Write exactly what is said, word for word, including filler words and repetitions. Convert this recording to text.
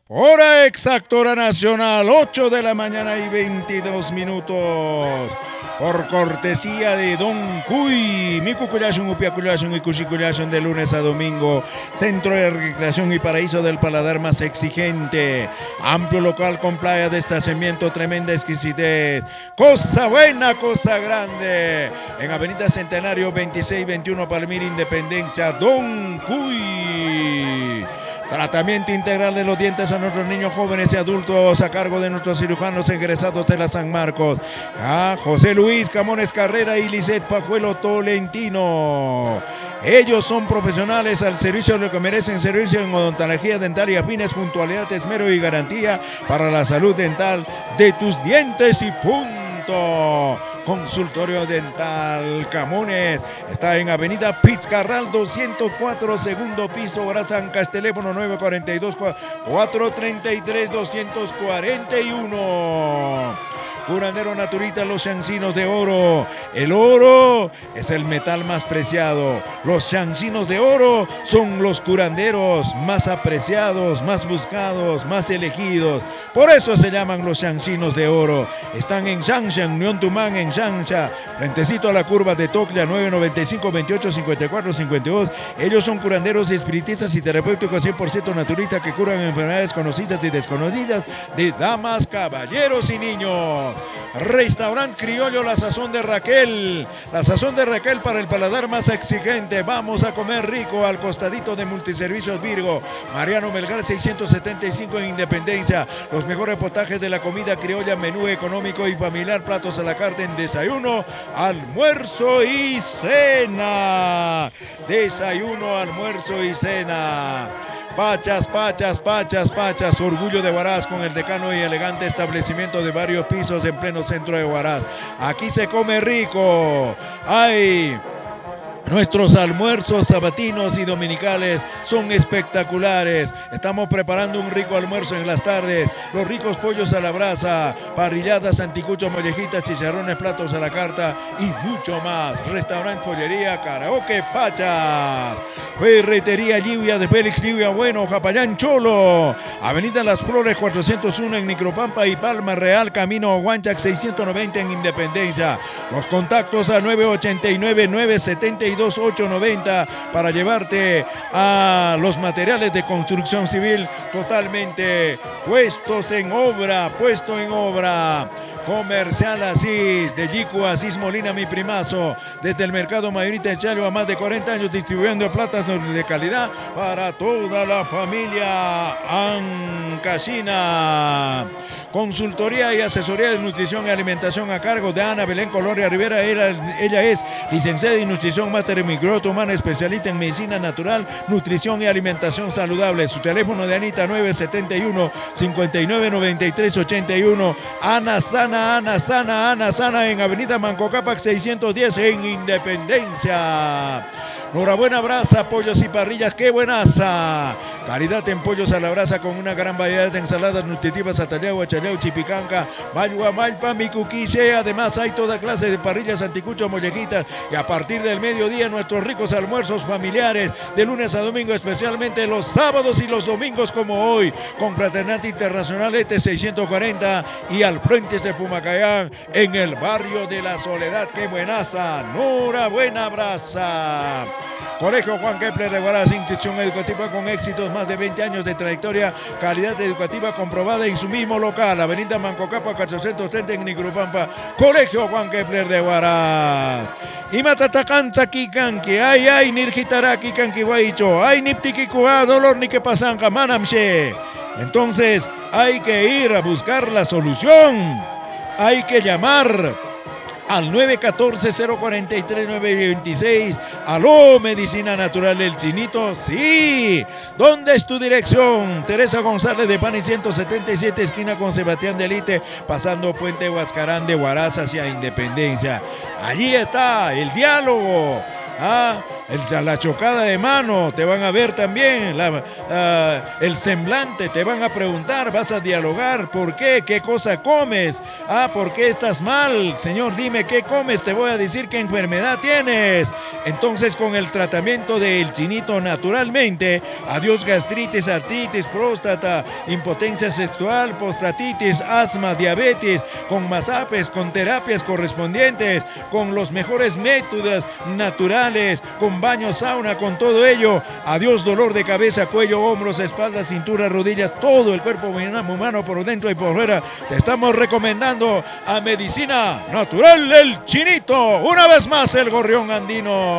Hora exacta, hora nacional, ocho de la mañana y veintidós minutos. Por cortesía de Don Cuy, mi cuculación, upiaculación y cuchiculación de lunes a domingo. Centro de recreación y paraíso del paladar más exigente. Amplio local con playa de estacionamiento, tremenda exquisitez. Cosa buena, cosa grande. En Avenida Centenario veintiséis veintiuno, Palmira, Independencia, Don Cuy. Tratamiento integral de los dientes a nuestros niños, jóvenes y adultos a cargo de nuestros cirujanos egresados de la San Marcos. A José Luis Camones Carrera y Lisette Pajuelo Tolentino. Ellos son profesionales al servicio de lo que merecen, servicio en odontología dental y afines, puntualidad, esmero y garantía para la salud dental de tus dientes y punto. Consultorio Dental Camones está en Avenida Pizcarral doscientos cuatro, segundo piso, Brazancas, teléfono nueve cuatro dos, cuatro tres tres, dos cuatro uno. Curandero Naturita, los chancinos de oro. El oro es el metal más preciado. Los chancinos de oro son los curanderos más apreciados, más buscados, más elegidos. Por eso se llaman los chancinos de oro. Están en Shangshan, Unión Tumán, en Shangsha, frentecito a la curva de Toclia, nueve nueve cinco, veintiocho cincuenta y cuatro cincuenta y dos. Ellos son curanderos espiritistas y terapéuticos cien por ciento naturalistas que curan enfermedades conocidas y desconocidas de damas, caballeros y niños. Restaurante Criollo, la sazón de Raquel. La sazón de Raquel para el paladar más exigente. Vamos a comer rico al costadito de Multiservicios Virgo. Mariano Melgar seiscientos setenta y cinco en Independencia. Los mejores potajes de la comida criolla, menú económico y familiar, platos a la carta en desayuno, almuerzo y cena. Desayuno, almuerzo y cena. Pachas, Pachas, Pachas, Pachas, orgullo de Huaraz con el decano y elegante establecimiento de varios pisos en pleno centro de Huaraz. Aquí se come rico. ¡Ay! Nuestros almuerzos sabatinos y dominicales son espectaculares. Estamos preparando un rico almuerzo en las tardes. Los ricos pollos a la brasa, parrilladas, anticuchos, mollejitas, chicharrones, platos a la carta y mucho más. Restaurante, pollería, karaoke, Pachas. Ferretería Lluvia de Félix Lluvia Bueno, Japayán Cholo. Avenida Las Flores cuatrocientos uno en Micropampa y Palma Real, camino a Huanchac seiscientos noventa en Independencia. Los contactos a nueve ocho nueve, nueve siete dos, ocho nueve cero para llevarte a los materiales de construcción civil totalmente puestos en obra, puesto en obra. Comercial Asís, de Yicu Asís Molina, mi primazo, desde el mercado mayorista de Chalo a más de cuarenta años distribuyendo plátanos de calidad para toda la familia Ancashina. Consultoría y asesoría de nutrición y alimentación a cargo de Ana Belén Coloria Rivera. Ella, ella es licenciada en nutrición, máster en microbiota humana, especialista en medicina natural, nutrición y alimentación saludable. Su teléfono de Anita nueve siete uno, cinco nueve, nueve tres ocho uno. Ana Sana, Ana Sana, Ana Sana en Avenida Manco Cápac seiscientos diez en Independencia. Enhorabuena brasa, pollos y parrillas, qué buenaza. Calidad en pollos a la brasa con una gran variedad de ensaladas nutritivas, atallao, achallao, chipicanca, mayua, malpa, micuquiche. Además hay toda clase de parrillas, anticuchos, mollejitas. Y a partir del mediodía nuestros ricos almuerzos familiares de lunes a domingo, especialmente los sábados y los domingos como hoy, con Fraternidad Internacional E T seiscientos cuarenta y al frente de Pumacayán en el barrio de la Soledad. Qué buenaza, enhorabuena brasa. Colegio Juan Kepler de Huaraz, institución educativa con éxitos, más de veinte años de trayectoria, calidad educativa comprobada en su mismo local, Avenida Manco Cápac cuatrocientos treinta en Nicurupampa. Colegio Juan Kepler de Huaraz. Y matatacanza kikanki, ay ay nirgitaraki kanki guaicho, ay niptikikua, dolor ni que pasanca manamche. Entonces hay que ir a buscar la solución, hay que llamar al nueve uno cuatro, cero cuatro tres, nueve dos seis. Aló, Medicina Natural del Chinito. Sí. ¿Dónde es tu dirección? Teresa González de Pani ciento setenta y siete, esquina con Sebastián de Elite, pasando Puente Huascarán de Huaraz hacia Independencia. Allí está el diálogo. Ah, el, la chocada de mano, te van a ver también, la, uh, el semblante, te van a preguntar, vas a dialogar, ¿por qué? ¿Qué cosa comes? Ah, ¿por qué estás mal? Señor, dime qué comes, te voy a decir qué enfermedad tienes. Entonces, con el tratamiento del chinito naturalmente, adiós gastritis, artritis, próstata, impotencia sexual, prostatitis, asma, diabetes, con masapes, con terapias correspondientes, con los mejores métodos naturales, con baño, sauna, con todo ello. Adiós dolor de cabeza, cuello, hombros, espalda, cintura, rodillas, todo el cuerpo humano por dentro y por fuera. Te estamos recomendando a Medicina Natural El Chinito. Una vez más, el gorrión andino.